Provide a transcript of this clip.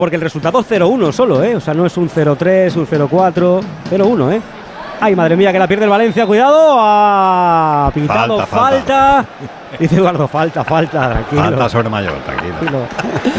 Porque el resultado es 0-1 solo, ¿eh? O sea, no es un 0-3, un 0-4, 0-1, ¿eh? Ay, madre mía, que la pierde el Valencia, cuidado. Ha pitado falta. Dice Eduardo, falta, tranquilo. Falta sobre Mayor, tranquilo.